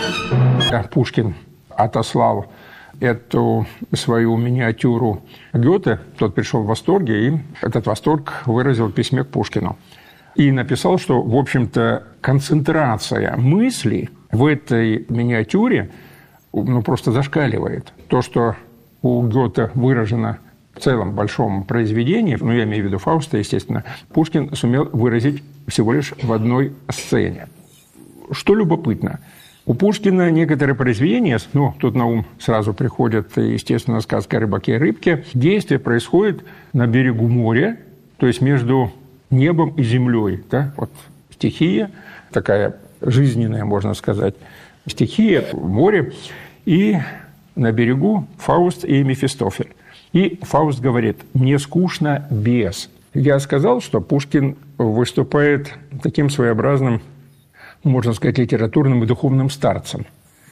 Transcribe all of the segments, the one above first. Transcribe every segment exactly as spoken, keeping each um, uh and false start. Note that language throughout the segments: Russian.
Пушкин отослал эту свою миниатюру Гёте, тот пришел в восторге, и этот восторг выразил в письме к Пушкину. И написал, что, в общем-то, концентрация мыслей в этой миниатюре ну, просто зашкаливает. То, что у Гёте выражено в целом большом произведении, ну, я имею в виду Фауста, естественно, Пушкин сумел выразить всего лишь в одной сцене. Что любопытно, у Пушкина некоторые произведения, ну, тут на ум сразу приходит, естественно, сказка о рыбаке и рыбке, действие происходит на берегу моря, то есть между небом и землей. Да? Вот стихия, такая жизненная, можно сказать, стихия, море, и на берегу Фауст и Мефистофель. И Фауст говорит: «Мне скучно без». Я сказал, что Пушкин выступает таким своеобразным, можно сказать, литературным и духовным старцем.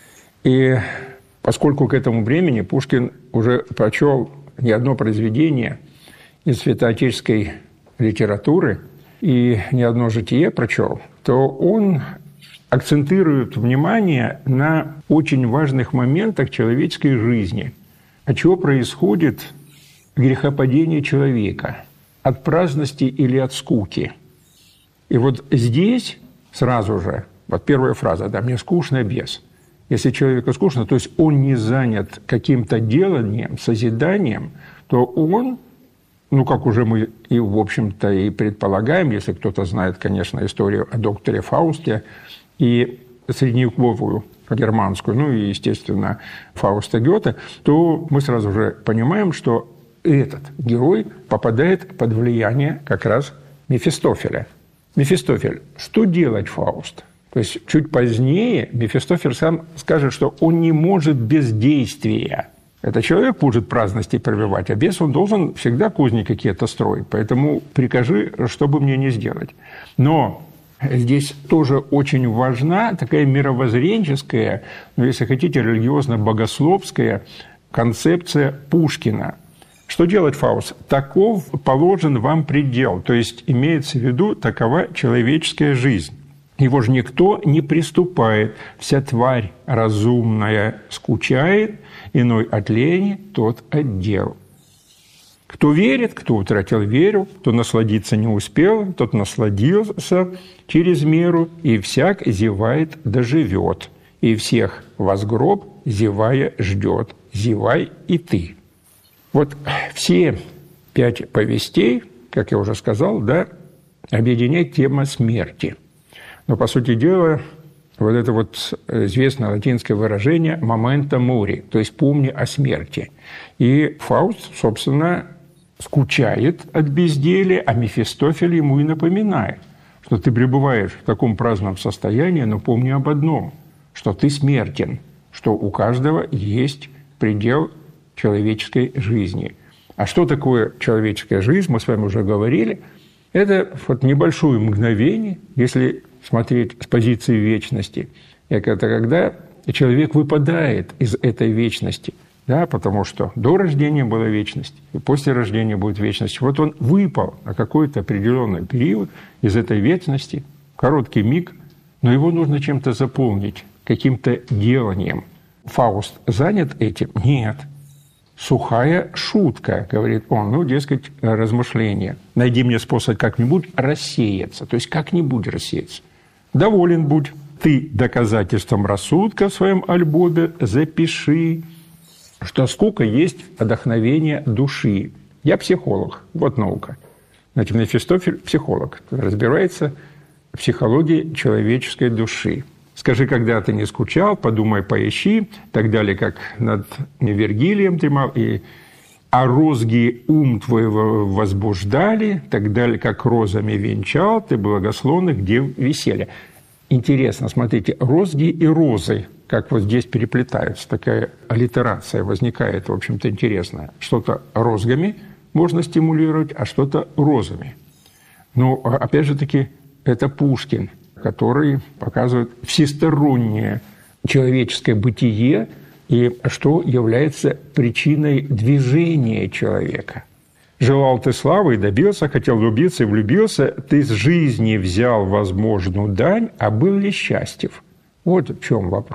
И поскольку к этому времени Пушкин уже прочел не одно произведение из святоотеческой литературы и не одно житие прочел, то он акцентирует внимание на очень важных моментах человеческой жизни. От чего происходит грехопадение человека? От праздности или от скуки? И вот здесь сразу же, вот первая фраза, да, «мне скучно без». Если человеку скучно, то есть он не занят каким-то деланием, созиданием, то он, ну, как уже мы и, в общем-то, и предполагаем, если кто-то знает, конечно, историю о докторе Фаусте и средневековую германскую, ну и, естественно, Фауста Гёте, то мы сразу же понимаем, что этот герой попадает под влияние как раз Мефистофеля. Мефистофель, что делать, Фауст? То есть чуть позднее Мефистофель сам скажет, что он не может без действия. Это человек может праздности прививать, а бес он должен всегда козни какие-то строить. Поэтому прикажи, что бы мне не сделать. Но здесь тоже очень важна такая мировоззренческая, ну, если хотите, религиозно-богословская концепция Пушкина. Что делать, Фауст? Таков положен вам предел, то есть имеется в виду такова человеческая жизнь. Его же никто не приступает, вся тварь разумная скучает, иной от лени, тот от дел. Кто верит, кто утратил веру, кто насладиться не успел, тот насладился через меру, и всяк зевает доживет, и всех воз гроб, зевая, ждет, зевай и ты. Вот все пять повестей, как я уже сказал, да, объединяет тема смерти. Но, по сути дела, вот это вот известное латинское выражение «момента мори», то есть «помни о смерти». И Фауст, собственно, скучает от безделия, а Мефистофель ему и напоминает, что ты пребываешь в таком праздном состоянии, но помни об одном, что ты смертен, что у каждого есть предел человеческой жизни. А что такое человеческая жизнь, мы с вами уже говорили, это вот небольшое мгновение, если смотреть с позиции вечности, это когда человек выпадает из этой вечности, да, потому что до рождения была вечность, и после рождения будет вечность. Вот он выпал на какой-то определенный период из этой вечности, короткий миг, но его нужно чем-то заполнить, каким-то деланием. Фауст занят этим? Нет. Сухая шутка, говорит он, ну, дескать, размышления. Найди мне способ как-нибудь рассеяться, то есть как-нибудь рассеяться. Доволен будь. Ты доказательством рассудка в своем альбоме запиши, что скука есть вдохновение души. Я психолог, вот наука. Значит, Мефистофель – психолог, разбирается в психологии человеческой души. Скажи, когда ты не скучал, подумай, поищи, так далее, как над Вергилием дремал, и «а розги ум твоего возбуждали, так далее, как розами венчал, ты благословных дев веселья». Интересно, смотрите, розги и розы, как вот здесь переплетаются, такая аллитерация возникает, в общем-то, интересная. Что-то розгами можно стимулировать, а что-то розами. Но, опять же таки, это Пушкин, который показывает всестороннее человеческое бытие и что является причиной движения человека. Желал ты славы и добился, хотел влюбиться и влюбился, ты с жизни взял возможную дань, а был ли счастлив? Вот в чем вопрос.